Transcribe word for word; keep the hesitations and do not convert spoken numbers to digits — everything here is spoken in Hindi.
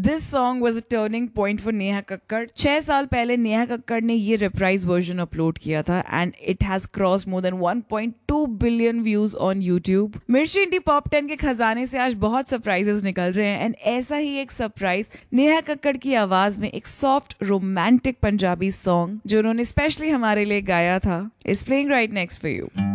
This song was a turning point for Neha Kakkar. छह साल पहले नेहा कक्कड़ ने ये रिप्राइज वर्जन अपलोड किया था and it has cross more than one point two billion views on YouTube. मिर्ची इंडी पॉप टेन के खजाने से आज बहुत सरप्राइजेस निकल रहे हैं एंड ऐसा ही एक सरप्राइज नेहा कक्कड़ की आवाज में एक सॉफ्ट रोमांटिक पंजाबी सॉन्ग जो उन्होंने स्पेशली हमारे लिए गाया था is playing right next for you.